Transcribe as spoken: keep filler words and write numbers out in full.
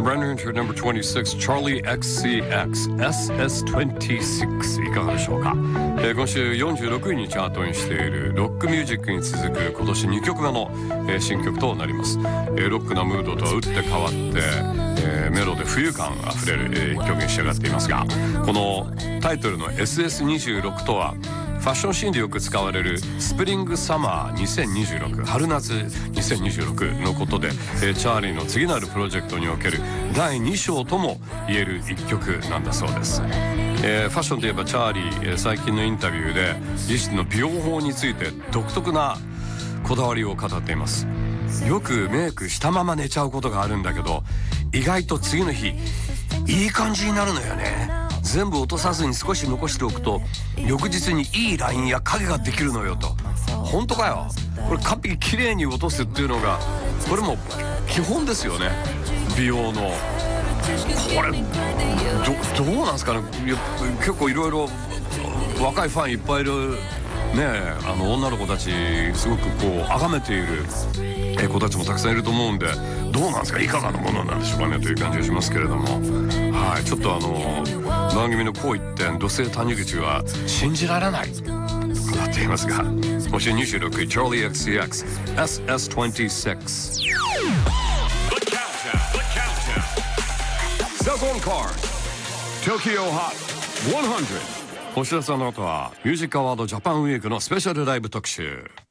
brand new entry number twenty-six, Charlie エックスシーエックス エスエスにじゅうろく いかがでしょうか。えー、今週よんじゅうろくいにチャートにしているロックミュージックに続く今年にきょくめの、えー、新曲となります。えー、ロックなムードとは打って変わって、えー、メロで浮遊感あふれる、えー、曲に仕上がっていますが、このタイトルの エスエスにじゅうろく とはファッションシーンでよく使われるスプリングサマーにせんにじゅうろく、春夏にせんにじゅうろくのことで、えー、チャーリーの次なるプロジェクトにおけるだいに章とも言える一曲なんだそうです。えー、ファッションといえばチャーリー、えー、最近のインタビューで自身の美容法について独特なこだわりを語っています。よくメイクしたまま寝ちゃうことがあるんだけど、意外と次の日いい感じになるのよね。全部落とさずに少し残しておくと翌日にいいラインや影ができるのよと。本当かよ。これ完璧に綺麗に落とすっていうのがこれも基本ですよね、美容の。これ ど, どうなんですかね。結構いろいろ若いファンいっぱいいるね、あの女の子たちすごくこう崇めている子たちもたくさんいると思うんで、どうなんですか、いかがなものなんでしょうかねという感じがしますけれども、はい、ちょっとあの番組のこう一点土星谷口は信じられないとなっていますが、今週にじゅうろくい Charlie エックスシーエックス エスエスにじゅうろく Second Card Tokyo Hot ひゃく。星田さんの後はミュージックアワードジャパンウィークのスペシャルライブ特集。